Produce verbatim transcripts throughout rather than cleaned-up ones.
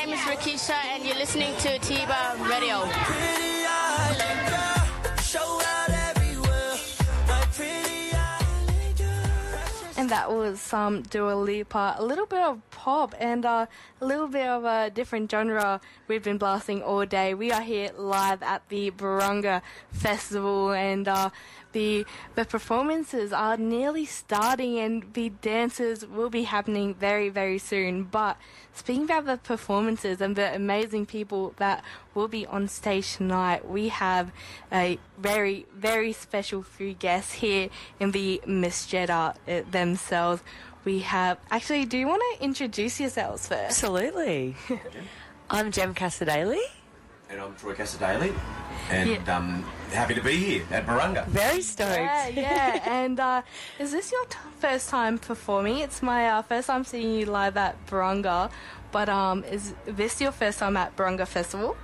name is Rakisha, and you're listening to Tiba Radio. And that was some Dua Lipa, a little bit of pop and uh, a little bit of a different genre we've been blasting all day. We are here live at the Barunga Festival, and uh, the the performances are nearly starting, and the dances will be happening very, very soon. But speaking about the performances and the amazing people that will be on stage tonight, we have a very, very special few guests here in the Miss Jeddah uh, themselves. We have... Actually, do you want to introduce yourselves first? Absolutely. I'm Jem Casadale. And I'm Troy Casadale. And Yeah. um, happy to be here at Barunga. Very stoked. Yeah, yeah. And uh, is this your t- first time performing? It's my uh, first time seeing you live at Barunga. But um, is this your first time at Barunga Festival?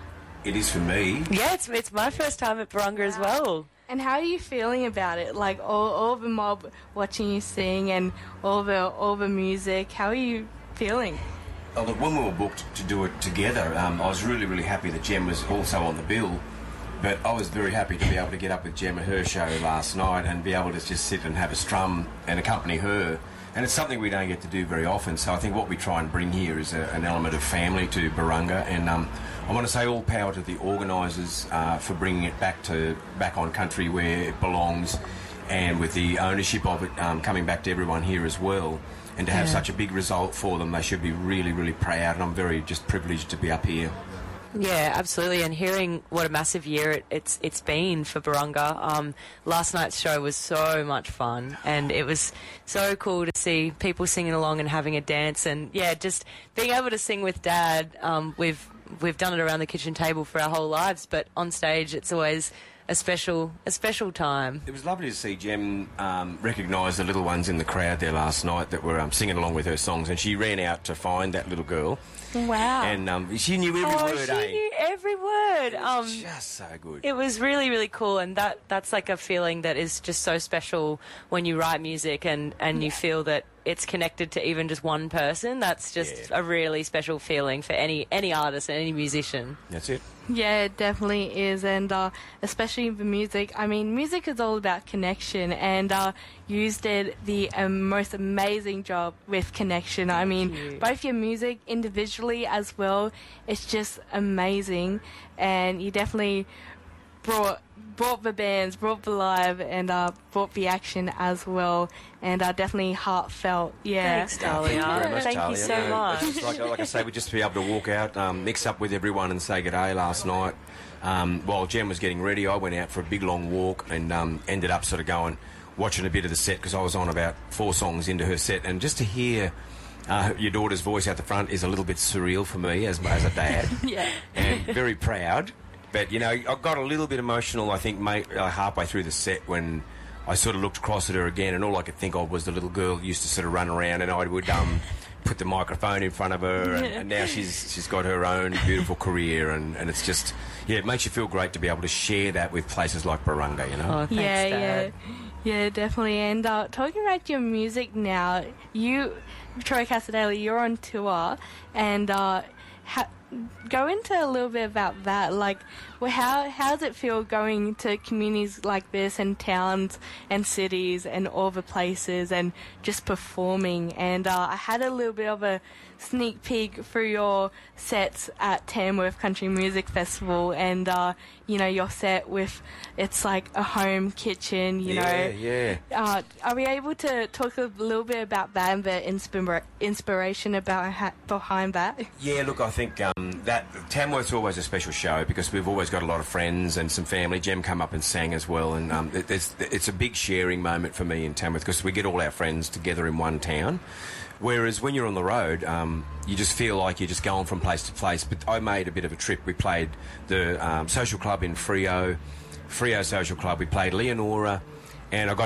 It is for me. Yeah, it's, it's my first time at Barunga as well. And how are you feeling about it? Like all, all the mob watching you sing and all the all the music. How are you feeling? Oh, look, when we were booked to do it together, um, I was really, really happy that Jem was also on the bill. But I was very happy to be able to get up with Jem at her show last night and be able to just sit and have a strum and accompany her. And it's something we don't get to do very often. So I think what we try and bring here is a, an element of family to Barunga. And um, I want to say all power to the organisers uh, for bringing it back to back on country where it belongs, and with the ownership of it um, coming back to everyone here as well. And to have Yeah. such a big result for them, they should be really, really proud. And I'm very just privileged to be up here. Yeah, absolutely. And hearing what a massive year it, it's it's been for Barunga. Um, last night's show was so much fun, and it was so cool to see people singing along and having a dance. And yeah, just being able to sing with Dad. Um, we've we've done it around the kitchen table for our whole lives, but on stage it's always a special a special time. It was lovely to see Jem um, recognise the little ones in the crowd there last night that were um, singing along with her songs, and she ran out to find that little girl. Wow. And um, she knew every oh, word, she eh? knew every word. Um, Just so good. It was really, really cool, and that, that's like a feeling that is just so special when you write music and, and you feel that it's connected to even just one person. That's just Yeah. a really special feeling for any, any artist and any musician. That's it. Yeah, it definitely is, and uh, especially the music. I mean, music is all about connection, and uh, you did the um, most amazing job with connection. I mean, you. both your music individually as well, it's just amazing, and you definitely brought brought the bands, brought the live, and uh, brought the action as well, and uh, definitely heartfelt. Yeah. Thanks, Dahlia. Thank you very much, Thank Talia. you so Yeah, much. it's Like, like I say, we just to be able to walk out, um, mix up with everyone and say good day last night. Um, while Jem was getting ready, I went out for a big long walk and um, ended up sort of going, watching a bit of the set because I was on about four songs into her set, and just to hear uh, your daughter's voice out the front is a little bit surreal for me as, as a dad. Yeah. And very proud. But, you know, I got a little bit emotional, I think, mate, uh, halfway through the set when I sort of looked across at her again, and all I could think of was the little girl who used to sort of run around, and I would um, put the microphone in front of her, and, and now she's she's got her own beautiful career, and, and it's just, yeah, it makes you feel great to be able to share that with places like Barunga, you know? Oh, thanks, yeah, Dad. yeah, yeah, definitely. And uh, talking about your music now, you, Troy Casadale, you're on tour, and uh, ha- go into a little bit about that. Like, well, how how does it feel going to communities like this and towns and cities and all the places and just performing? And uh, I had a little bit of a sneak peek through your sets at Tamworth Country Music Festival, and uh, you know, your set with, it's like a home kitchen, you yeah, know. yeah. Uh, are we able to talk a little bit about that and the inspira- inspiration about ha- behind that? Yeah, look, I think um, that Tamworth's always a special show because we've always got a lot of friends and some family. Jem come up and sang as well, and um, it, it's, it's a big sharing moment for me in Tamworth because we get all our friends together in one town. Whereas when you're on the road, um, you just feel like you're just going from place to place. But I made a bit of a trip. We played the um, social club in Freo, Freo Social Club. We played Leonora, and I got